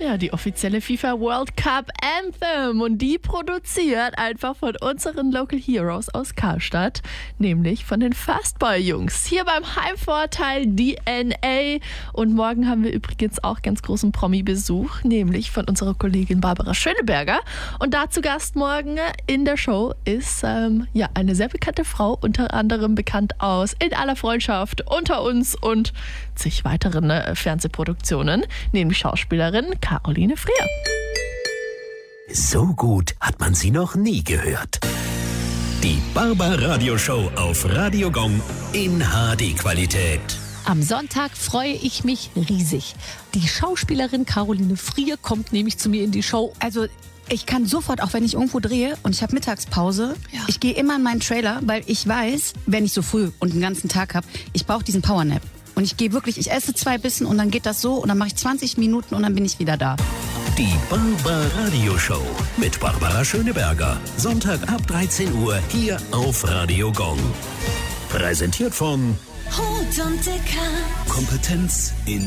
Ja, die offizielle FIFA World Cup Anthem. Und die produziert einfach von unseren Local Heroes aus Karlstadt, nämlich von den Fastball-Jungs. Hier beim Heimvorteil DNA. Und morgen haben wir übrigens auch ganz großen Promi-Besuch, nämlich von unserer Kollegin Barbara Schöneberger. Und dazu Gast morgen in der Show ist eine sehr bekannte Frau, unter anderem bekannt aus In aller Freundschaft, Unter uns und zig weiteren Fernsehproduktionen, nämlich Schauspielerin Caroline Frier. So gut hat man sie noch nie gehört. Die Barbara-Radio-Show auf Radio Gong in HD-Qualität. Am Sonntag freue ich mich riesig. Die Schauspielerin Caroline Frier kommt nämlich zu mir in die Show. Also ich kann sofort, auch wenn ich irgendwo drehe und ich habe Mittagspause, ich gehe immer in meinen Trailer, weil ich weiß, wenn ich so früh und den ganzen Tag habe, ich brauche diesen Powernap. Und ich gehe wirklich, ich esse 2 Bissen und dann geht das so und dann mache ich 20 Minuten und dann bin ich wieder da. Die Barbara-Radio-Show mit Barbara Schöneberger. Sonntag ab 13 Uhr hier auf Radio Gong. Präsentiert von Rot und Dicker. Kompetenz in